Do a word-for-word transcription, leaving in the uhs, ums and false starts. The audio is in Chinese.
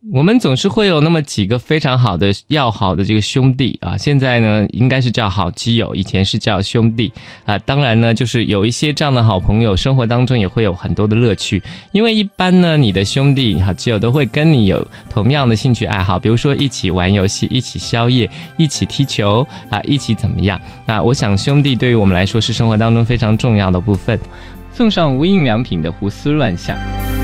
我们总是会有那么几个非常好的要好的这个兄弟啊，现在呢应该是叫好基友，以前是叫兄弟啊。当然呢，就是有一些这样的好朋友，生活当中也会有很多的乐趣。因为一般呢，你的兄弟好基友都会跟你有同样的兴趣爱好，比如说一起玩游戏，一起宵夜，一起踢球啊，一起怎么样？那我想兄弟对于我们来说是生活当中非常重要的部分。送上无印良品的胡思乱想。